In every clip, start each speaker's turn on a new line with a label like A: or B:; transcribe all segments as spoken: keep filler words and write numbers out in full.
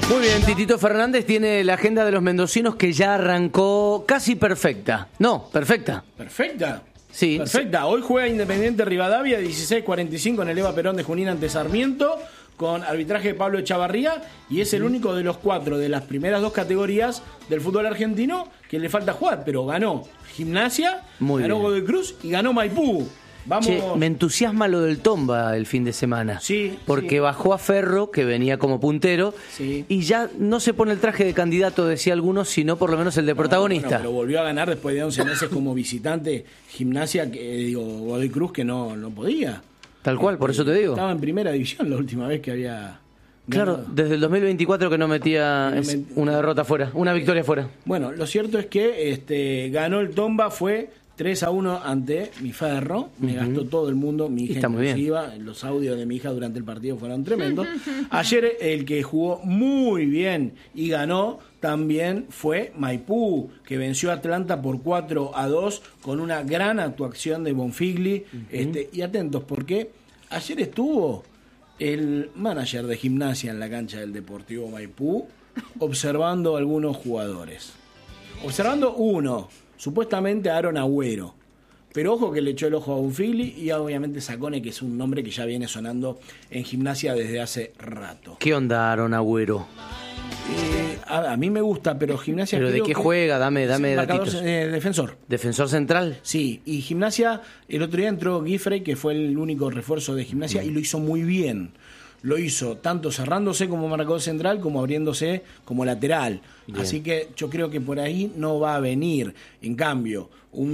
A: Muy bien, Titito Fernández tiene la agenda de los mendocinos que ya arrancó casi perfecta. No, perfecta.
B: ¿Perfecta?
A: Sí.
B: Perfecta. Hoy juega Independiente Rivadavia, dieciséis cuarenta y cinco en el Eva Perón de Junín ante Sarmiento, con arbitraje de Pablo Echavarría, y es el único de los cuatro de las primeras dos categorías del fútbol argentino que le falta jugar, pero ganó Gimnasia,
A: Muy
B: ganó
A: bien.
B: Godoy Cruz y ganó Maipú. Vamos.
A: Che, me entusiasma lo del Tomba el fin de semana.
B: Sí,
A: Porque
B: sí.
A: bajó a Ferro, que venía como puntero,
B: Sí.
A: y ya no se pone el traje de candidato, decía algunos, sino por lo menos el de protagonista.
B: Bueno, pero volvió a ganar después de once meses como visitante Gimnasia, que, digo, Godoy Cruz, que no, no podía.
A: Tal cual, por eso te digo.
B: Estaba en primera división la última vez que había
A: Claro,
B: ganado.
A: desde el dos mil veinticuatro que no metía
B: No
A: es
B: met-
A: una derrota fuera, una victoria fuera.
B: Bueno, lo cierto es que este, ganó el Tomba, fue tres a uno ante mi Ferro, me gastó todo el mundo, mi hija
A: Está muy bien.
B: inclusiva, los audios de mi hija durante el partido fueron tremendos. Ayer el que jugó muy bien y ganó también fue Maipú, que venció a Atlanta por cuatro a dos con una gran actuación de Bonfigli. este, y atentos, porque ayer estuvo el manager de Gimnasia en la cancha del Deportivo Maipú observando a algunos jugadores. Observando uno, supuestamente a Aaron Agüero. Pero ojo que le echó el ojo a Bonfigli y obviamente Sacone, que es un nombre que ya viene sonando en Gimnasia desde hace rato.
A: ¿Qué onda, Aaron Agüero?
B: Eh, a, a mí me gusta, pero Gimnasia...
A: ¿Pero de
B: creo
A: qué
B: que-
A: juega? Dame, dame
B: marcador,
A: datitos.
B: eh, defensor.
A: ¿Defensor central?
B: Sí, y Gimnasia, el otro día entró Giffrey, que fue el único refuerzo de Gimnasia, y lo hizo muy bien. Lo hizo tanto cerrándose como marcador central, como abriéndose como lateral.
A: Bien.
B: Así que yo creo que por ahí no va a venir. En cambio,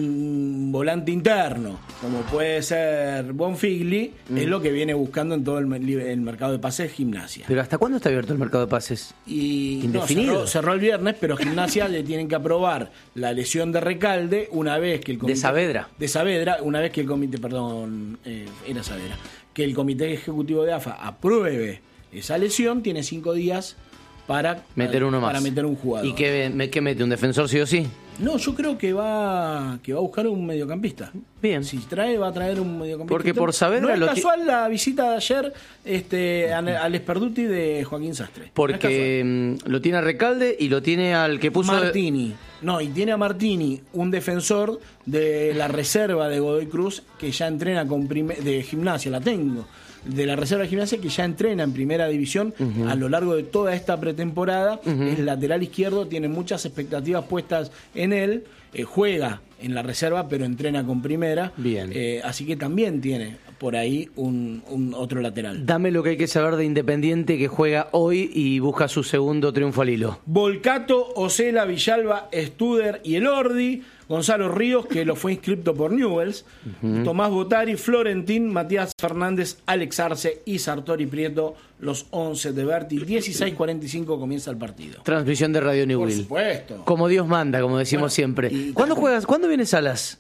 B: un volante interno, como puede ser Bonfigli,
A: Mm.
B: es lo que viene buscando en todo el, mer- el mercado de pases Gimnasia.
A: ¿Pero hasta cuándo está abierto el mercado de pases?
B: Y no,
A: Indefinido.
B: cerró, cerró el viernes, pero Gimnasia le tienen que aprobar la lesión de Recalde una vez que el comité...
A: De Saavedra.
B: De Saavedra, una vez que el comité, perdón, eh, era Saavedra, que el comité ejecutivo de A F A apruebe esa lesión, tiene cinco días para
A: Meter uno más.
B: para meter un jugador.
A: ¿Y qué, me- qué mete? ¿Un defensor sí o sí?
B: No, yo creo que va que va a buscar un mediocampista.
A: Bien.
B: Si trae, va a traer un mediocampista.
A: Porque por Saavedra
B: no es
A: lo ti-
B: casual la visita de ayer este, al al Esperduti de Joaquín Sastre. No es
A: Porque mm, lo tiene a Recalde y lo tiene al que puso...
B: Martini. No, y tiene a Martini, un defensor de la reserva de Godoy Cruz, que ya entrena con prime- de Gimnasia, la tengo, de la reserva de Gimnasia, que ya entrena en primera división a lo largo de toda esta pretemporada. Es lateral izquierdo, tiene muchas expectativas puestas en él, eh, juega en la reserva, pero entrena con primera.
A: Bien.
B: Eh, así que también tiene por ahí un, un otro lateral.
A: Dame lo que hay que saber de Independiente, que juega hoy y busca su segundo triunfo al hilo.
B: Volcato, Osela, Villalba, Studer y Elordi, Gonzalo Ríos, que lo fue inscripto por Newells, Tomás Botari, Florentín, Matías Fernández, Alex Arce y Sartori Prieto, los once de Berti. dieciséis cuarenta y cinco comienza el partido.
A: Transmisión de Radio New
B: Por
A: Will.
B: supuesto.
A: Como Dios manda, como decimos
B: Bueno,
A: siempre.
B: y-
A: ¿Cuándo juegas? ¿Cuándo viene Salas?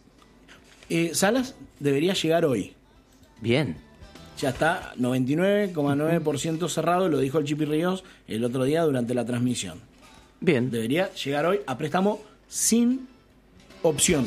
B: Eh, Salas debería llegar hoy.
A: Bien.
B: Ya está noventa y nueve coma nueve por ciento cerrado, lo dijo el Chipi Ríos el otro día durante la transmisión.
A: Bien.
B: Debería llegar hoy a préstamo sin opción.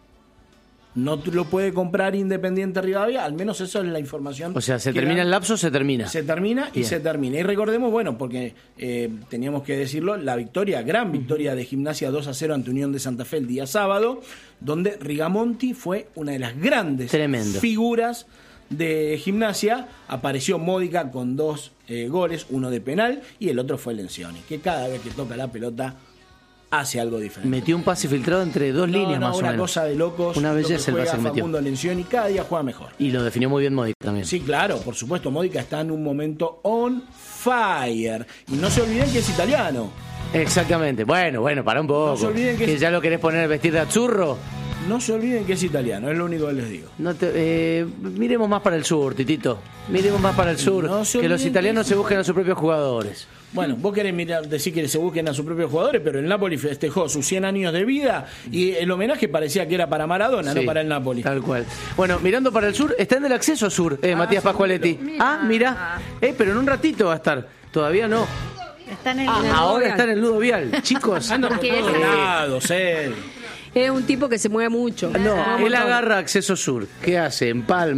B: No lo puede comprar Independiente Rivadavia, al menos eso es la información.
A: O sea, se
B: que
A: termina
B: dan.
A: el lapso, se termina.
B: Se termina y
A: Bien.
B: se termina. Y recordemos, bueno, porque eh, teníamos que decirlo, la victoria, gran victoria de Gimnasia dos a cero ante Unión de Santa Fe el día sábado, donde Rigamonti fue una de las grandes
A: Tremendo.
B: figuras de Gimnasia. Apareció Módica con dos eh, goles, uno de penal y el otro fue Lencioni, que cada vez que toca la pelota hace algo diferente.
A: Metió un pase filtrado entre dos
B: No,
A: líneas
B: no,
A: más o
B: una
A: menos.
B: cosa de locos.
A: Una
B: lo que
A: belleza el
B: juega
A: pase que metió.
B: Facundo Lencioni, cada día juega mejor.
A: Y lo definió muy bien Módica también.
B: Sí, claro, por supuesto, Módica está en un momento on fire. Y no se olviden que es italiano.
A: Exactamente. Bueno, bueno, para un poco.
B: No se olviden que
A: que
B: es-
A: ya lo querés poner vestir de azurro.
B: No se olviden que es italiano, es lo único que les digo.
A: No te, eh, miremos más para el sur, Titito. Miremos más para el sur.
B: No se
A: que los
B: olviden
A: italianos
B: que-
A: se busquen a sus propios jugadores.
B: Bueno, vos querés mirar, decir que se busquen a sus propios jugadores, pero el Napoli festejó sus cien años de vida y el homenaje parecía que era para Maradona,
A: Sí,
B: no para el Napoli.
A: Tal cual. Bueno, mirando para el sur, está en el acceso sur, eh, Matías Pascualetti. Ah, mira. Eh, pero en un ratito va a estar. Todavía no.
C: Está en el,
A: Ah,
C: en el
A: ahora
C: lugar.
A: está en el nudo vial. Chicos,
B: Anda por
C: Porque
B: todos
C: es-
B: lados, él.
C: Es un tipo que se mueve mucho. Se mueve
A: no,
C: un
A: él
C: montón.
A: agarra acceso sur. ¿Qué hace? En Palma,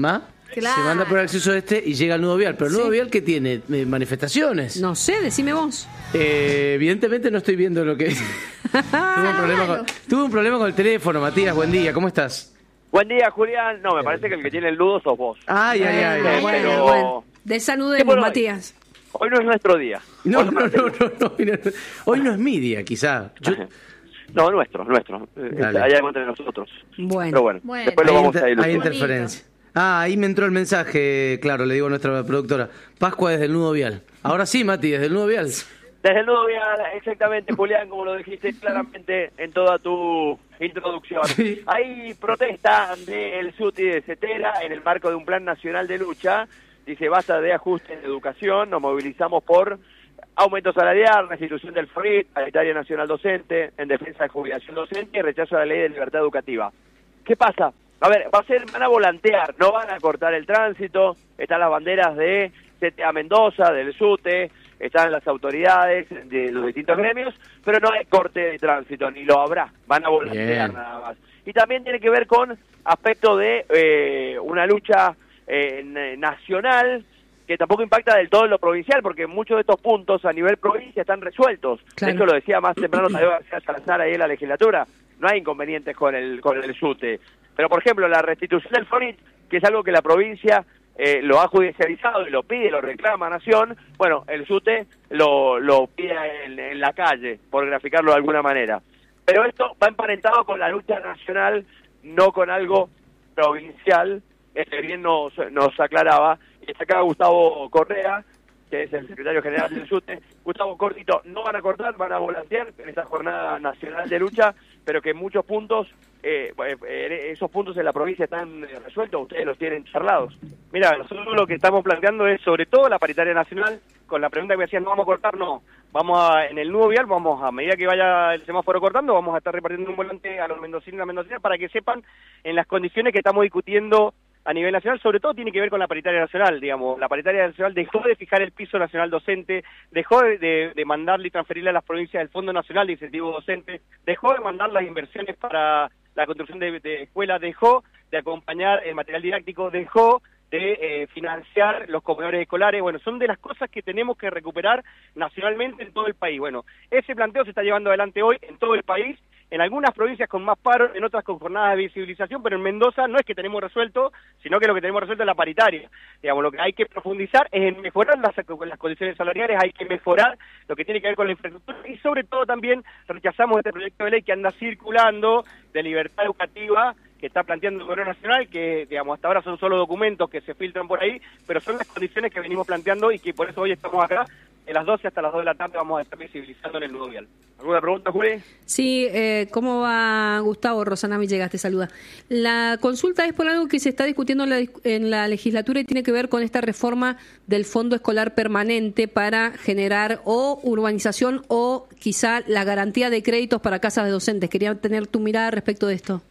C: Claro.
A: Se manda por el acceso este y llega al nudo vial. Pero el nudo
C: Sí.
A: vial, ¿qué tiene? Eh, ¿Manifestaciones?
C: No sé, decime vos.
A: Eh, evidentemente no estoy viendo lo que... tuve, un problema con, tuve un problema con el teléfono, Matías. Buen día, ¿cómo estás?
D: Buen día, Julián. No, me parece que el que tiene el nudo sos vos.
A: Ay, ay, ay.
C: Bueno,
A: ay.
C: bueno,
D: pero-
C: bueno. Desanudemos,
D: bueno,
C: Matías.
D: Hoy no es nuestro día.
A: No,
D: Hoy
A: no, no, no, no, mira, hoy no es mi día, quizá. Yo-
D: No, nuestro, nuestro. Eh,
A: Dale.
D: Hay algo entre nosotros.
C: Bueno.
D: Pero bueno,
E: Bueno.
D: después lo
A: hay,
D: vamos
A: inter-
D: a
A: hay
D: ilustrar.
A: interferencia. Ah, ahí me entró el mensaje, claro, le digo a nuestra productora. Pascua desde el nudo vial. Ahora sí, Mati, desde el nudo vial.
D: Desde el nudo vial, exactamente, Julián, como lo dijiste claramente en toda tu introducción.
A: Sí.
D: Hay protesta del SUTI de Cetera en el marco de un plan nacional de lucha. Dice, basta de ajustes en educación, nos movilizamos por aumento salarial, restitución del F O R I T, paritaria nacional docente, en defensa de jubilación docente y rechazo a la ley de libertad educativa. ¿Qué pasa? A ver, va a ser, van a volantear, no van a cortar el tránsito, están las banderas de C T A Mendoza, del SUTE, están las autoridades de los distintos gremios, pero no hay corte de tránsito, ni lo habrá, van a volantear
A: Bien.
D: nada más. Y también tiene que ver con aspecto de eh, una lucha eh, n- nacional, que tampoco impacta del todo en lo provincial, porque muchos de estos puntos a nivel provincia están resueltos.
C: Claro.
D: Esto lo decía más temprano Tadeo García Salazar ahí en la legislatura. No hay inconvenientes con el con el SUTE. Pero, por ejemplo, la restitución del F O R I T, que es algo que la provincia eh, lo ha judicializado y lo pide, lo reclama Nación, bueno, el SUTE lo, lo pide en, en la calle, por graficarlo de alguna manera. Pero esto va emparentado con la lucha nacional, no con algo provincial. Este bien nos, nos aclaraba. Y está acá Gustavo Correa, que es el secretario general del SUTE. Gustavo, cortito, no van a cortar, van a volantear en esta jornada nacional de lucha, pero que en muchos puntos, eh, eh, esos puntos en la provincia están eh, resueltos, ustedes los tienen charlados. Mira, nosotros lo que estamos planteando es sobre todo la paritaria nacional, con la pregunta que me decían, no vamos a cortar, no. Vamos a, en el nuevo vial, vamos a medida que vaya el semáforo cortando, vamos a estar repartiendo un volante a los mendocinos y las mendocinas para que sepan en las condiciones que estamos discutiendo a nivel nacional, sobre todo tiene que ver con la paritaria nacional, digamos. La paritaria nacional dejó de fijar el piso nacional docente, dejó de, de, de mandarle y transferirle a las provincias el Fondo Nacional de Incentivo Docente, dejó de mandar las inversiones para la construcción de, de escuelas, dejó de acompañar el material didáctico, dejó de eh, financiar los comedores escolares. Bueno, son de las cosas que tenemos que recuperar nacionalmente en todo el país. Bueno, ese planteo se está llevando adelante hoy en todo el país, en algunas provincias con más paro, en otras con jornadas de visibilización, pero en Mendoza no es que tenemos resuelto, sino que lo que tenemos resuelto es la paritaria. Digamos, lo que hay que profundizar es en mejorar las, las condiciones salariales, hay que mejorar lo que tiene que ver con la infraestructura y sobre todo también rechazamos este proyecto de ley que anda circulando de libertad educativa que está planteando el Gobierno Nacional, que digamos hasta ahora son solo documentos que se filtran por ahí, pero son las condiciones que venimos planteando y que por eso hoy estamos acá. De las doce hasta las dos de la tarde vamos a estar visibilizando en el nudo vial. ¿Alguna pregunta, Juli?
C: Sí, eh, ¿cómo va Gustavo? Rosana Villegas te saluda. La consulta es por algo que se está discutiendo en la, en la legislatura y tiene que ver con esta reforma del Fondo Escolar Permanente para generar o urbanización o quizá la garantía de créditos para casas de docentes. Quería tener tu mirada respecto de esto.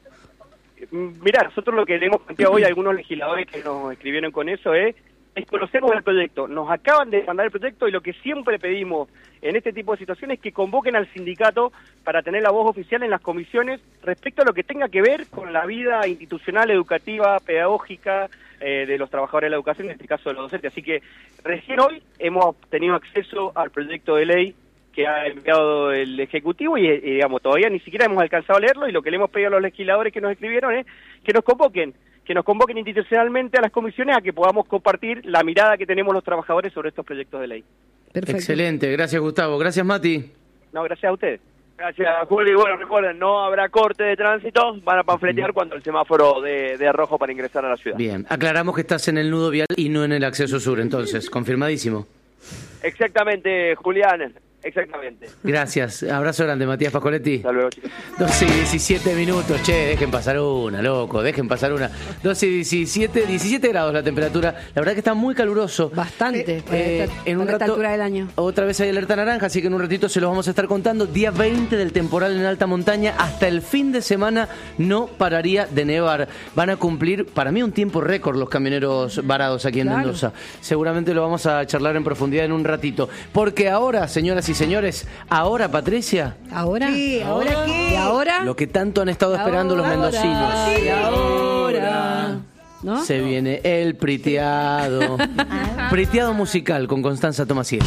D: Mirá, nosotros lo que le hemos planteado hoy a algunos legisladores que nos escribieron con eso es desconocemos el proyecto, nos acaban de mandar el proyecto y lo que siempre pedimos en este tipo de situaciones es que convoquen al sindicato para tener la voz oficial en las comisiones respecto a lo que tenga que ver con la vida institucional, educativa, pedagógica eh, de los trabajadores de la educación, en este caso de los docentes. Así que recién hoy hemos tenido acceso al proyecto de ley que ha enviado el Ejecutivo y, y digamos, todavía ni siquiera hemos alcanzado a leerlo y lo que le hemos pedido a los legisladores que nos escribieron es que nos convoquen, que nos convoquen institucionalmente a las comisiones a que podamos compartir la mirada que tenemos los trabajadores sobre estos proyectos de ley.
C: Perfecto.
A: Excelente, gracias Gustavo, gracias Mati.
D: No, gracias a ustedes. Gracias, Juli. Bueno, recuerden, no habrá corte de tránsito, van a panfletear cuando el semáforo de, de rojo para ingresar a la ciudad.
A: Bien, aclaramos que estás en el nudo vial y no en el acceso sur, entonces, confirmadísimo.
D: Exactamente, Julián, exactamente.
A: Gracias, abrazo grande Matías Pascoletti.
D: Hasta luego, chicos.
A: doce y diecisiete minutos, che, dejen pasar una, loco, dejen pasar una. doce y diecisiete, diecisiete grados la temperatura, la verdad que está muy caluroso.
C: Bastante, para
A: Eh,
C: esta-
A: en un
C: para esta
A: rato,
C: altura del año.
A: otra vez hay alerta naranja, así que en un ratito se los vamos a estar contando. Día veinte del temporal en alta montaña, hasta el fin de semana no pararía de nevar. Van a cumplir, para mí, un tiempo récord los camioneros varados aquí en
C: Claro.
A: Mendoza. Seguramente lo vamos a charlar en profundidad en un ratito. Porque ahora, señoras y señores, ahora, Patricia,
C: ¿Ahora?
E: Sí, ¿ahora qué?
C: ¿Y ahora?
A: lo que tanto han estado esperando los
C: Ahora,
A: mendocinos.
C: ¿Y ahora? ¿no?
A: Se viene el priteado. Priteado musical con Constanza Tomasiello.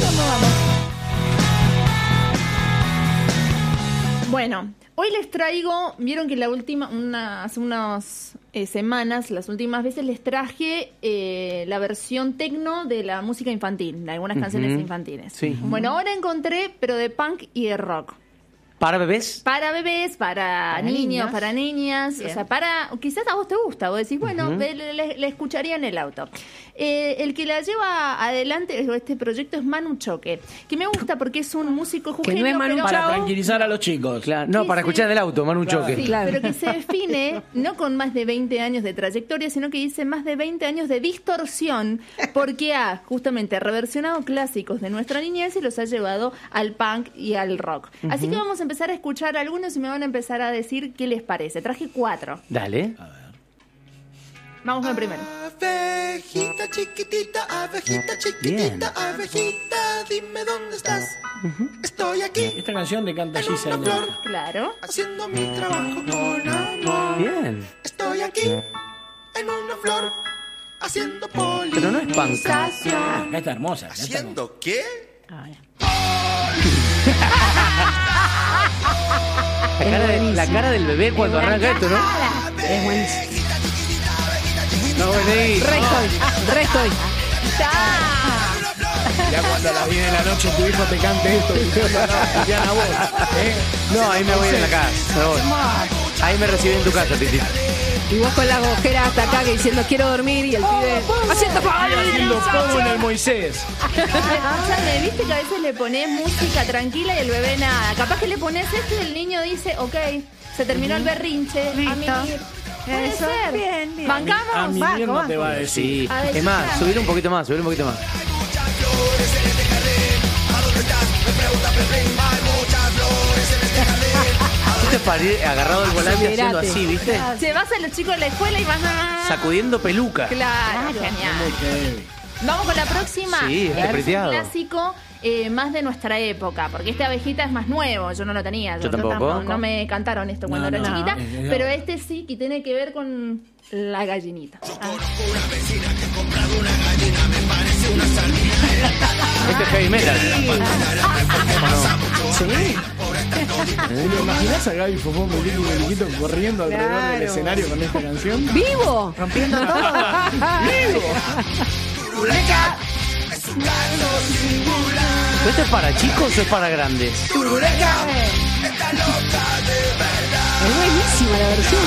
E: Bueno, hoy les traigo, vieron que la última, una, hace unas eh, semanas, las últimas veces les traje eh, la versión tecno de la música infantil, de algunas canciones
A: Ujú.
E: infantiles.
A: Sí.
E: Bueno, ahora encontré, pero de punk y de rock.
A: ¿Para bebés?
E: Para bebés, para,
F: Para
E: niños,
F: niños.
E: para niñas,
F: Bien.
E: o sea, para, quizás a vos te gusta, vos decís, bueno,
A: Ujú.
E: ve- le, le- le escucharía en el auto. Eh, el que la lleva adelante este proyecto es Manu Choque, que me gusta porque es un músico
C: Que no es
E: jujeño,
C: Manu
E: pero-
B: Para
C: Chao.
B: tranquilizar a los chicos.
A: Claro. No,
E: Sí,
A: para
E: sí.
A: escuchar en el auto, Manu
B: Claro.
A: Choque.
E: Sí,
C: Claro.
E: pero que se define no con más de veinte años de trayectoria, sino que dice más de veinte años de distorsión, porque ha justamente reversionado clásicos de nuestra niñez y los ha llevado al punk y al rock. Así que vamos a empezar a escuchar algunos y me van a empezar a decir qué les parece. Traje cuatro.
A: Dale.
E: Vamos con el primero.
G: Abejita chiquitita, abejita
A: Bien.
G: chiquitita, abejita, dime dónde estás. Estoy aquí
B: Esta canción le canta
G: en
B: Gisela.
G: una flor,
E: Claro.
G: haciendo mi trabajo con amor.
A: Bien.
G: Estoy aquí en una flor, haciendo
A: Pero no es punk.
G: polinización.
B: Acá está hermosa. acá está hermosa.
G: ¿Haciendo qué?
A: La cara, de- la cara del bebé cuando arranca esto, ¿no?
C: Es buenísimo.
A: No, vení.
C: Re estoy, re estoy.
B: Ya cuando a las diez de la noche tu hijo te cante esto, ya a vos. ¿eh?
A: No, ahí me voy en la casa. Me voy. Ahí me recibí en tu casa, Titi.
C: Y vos con la ojera hasta acá que diciendo quiero dormir y el pibe haciendo
B: Haciendo pomo en el Moisés.
E: Escuchame, viste que a veces le pones música tranquila y el bebé nada. Capaz que le pones esto y el niño dice, ok, se terminó el berrinche. A
F: Listo.
E: mimir. Puede
F: Eso,
E: ser.
F: bien, bien.
E: ¿Bancamos?
B: A mi
F: Banco,
B: mierda
F: banco.
B: te va a decir.
A: Sí.
E: A ver,
A: Es más,
E: ya.
A: subir un poquito más, subir un poquito más. Esto es para ir agarrado al volante haciendo
C: Acelerate.
A: así, ¿viste?
E: Llevas a los chicos a la escuela y vas a...
A: Sacudiendo peluca.
E: Claro, genial.
B: Muy heavy.
E: Vamos con la próxima.
A: Sí, este
E: Es un
A: priteado.
E: clásico eh, más de nuestra época, porque este abejita es más nuevo, yo no lo tenía.
A: Yo tampoco.
E: No, no me cantaron esto cuando
B: No,
E: era
B: no,
E: chiquita,
B: no, no.
E: pero este sí que tiene que ver con la gallinita.
A: Este es heavy metal.
B: ¿Te lo imaginas a Gaby Fofó metiendo un muñequito corriendo alrededor del
F: Claro.
B: escenario con esta canción?
C: ¡Vivo!
F: Rompiendo todo.
A: ¿Esto es para chicos o es para grandes?
C: Es buenísima la versión.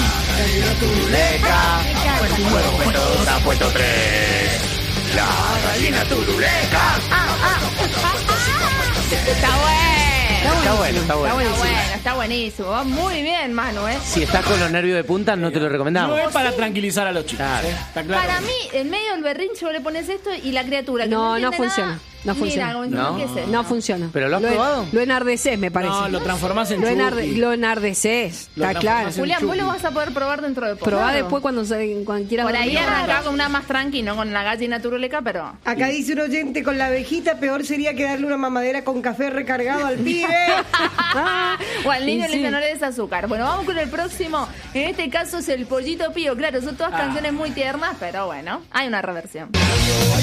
E: Está bueno.
A: Está bueno, está
E: Está
A: bueno.
E: bueno, está buenísimo. Va muy bien, Manu, ¿eh?
A: Si estás con los nervios de punta, no te lo
B: No
A: recomendamos.
B: es para tranquilizar a los chicos.
A: Claro.
B: ¿eh? Está claro.
E: Para mí, en medio del berrinche vos le pones esto y la criatura que
C: No,
E: no,
C: no
E: entiende
C: funciona.
E: nada,
C: No
E: mira,
C: funciona.
E: como
A: No.
E: diciendo, ¿qué es
C: No
E: esto?
C: funciona.
A: ¿Pero lo has
C: en-
A: probado?
C: Lo enardeces, me parece.
B: No, lo transformás en
C: Lo, enarde-
B: Chucky.
C: lo enardeces,
B: Lo
C: está
B: transformás
C: claro.
B: en
E: Julián, vos lo
B: Chucky.
E: vas a poder probar dentro de poco.
C: Probá
E: Claro.
C: después cuando, se- cuando quieras
E: Por ahí
C: dormir.
E: arrancaba con una más tranqui, no con la gallina turuleca, pero...
F: Acá dice un oyente con la abejita, peor sería que darle una mamadera con café recargado al pibe.
E: o al niño
C: Y
E: le
C: sí.
E: dice no le des azúcar. Bueno, vamos con el próximo. En este caso es el Pollito Pío. Claro, son todas canciones muy tiernas, pero bueno, hay una reversión.